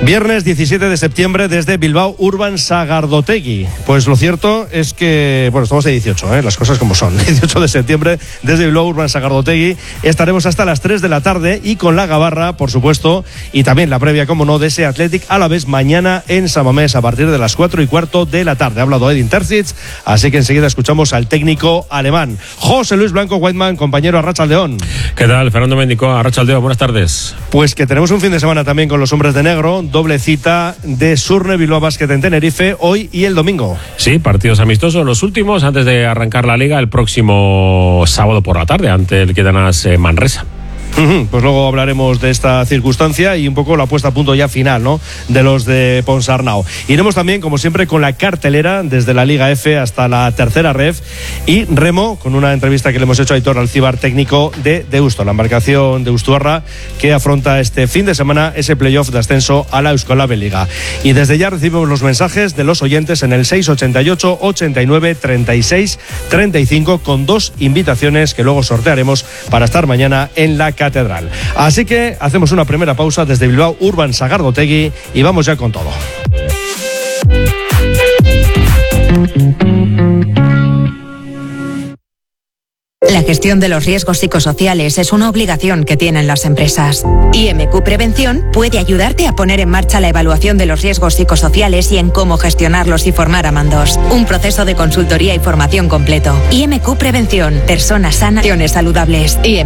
Viernes 17 de septiembre desde Bilbao Urban Sagardotegi. Pues lo cierto es que, bueno, estamos de 18, las cosas como son. 18 de septiembre desde Bilbao Urban Sagardotegi. Estaremos hasta las 3 de la tarde y con la gabarra, por supuesto, y también la previa, como no, de ese Athletic Alavés mañana en San Mamés a partir de las 4:15 de la tarde. Ha hablado Edin Terzic, así que enseguida escuchamos al técnico alemán. José Luis Blanco Whiteman, compañero Arratsaldeon. ¿Qué tal? Fernando Méndico, Arratsaldeon, buenas tardes. Pues que tenemos un fin de semana también con los hombres de negro. Doble cita de Surne Bilbao Basket en Tenerife hoy y el domingo. Sí, partidos amistosos, los últimos antes de arrancar la liga el próximo sábado por la tarde ante el Quedanas Manresa. Pues luego hablaremos de esta circunstancia y un poco la puesta a punto ya final, ¿no?, de los de Ponsarnau. Iremos también, como siempre, con la cartelera desde la Liga F hasta la tercera ref, y remo con una entrevista que le hemos hecho a Aitor Alcibar, técnico de Deusto, la embarcación de Ustuarra, que afronta este fin de semana ese playoff de ascenso a la Euskolabel Liga. Y desde ya recibimos los mensajes de los oyentes en el 688 89 36 35 con 2 invitaciones que luego sortearemos para estar mañana en la Catedral. Así que hacemos una primera pausa desde Bilbao Urban Sagardotegi y vamos ya con todo. La gestión de los riesgos psicosociales es una obligación que tienen las empresas. IMQ Prevención puede ayudarte a poner en marcha la evaluación de los riesgos psicosociales y en cómo gestionarlos y formar a mandos. Un proceso de consultoría y formación completo. IMQ Prevención. Personas sanas, acciones saludables.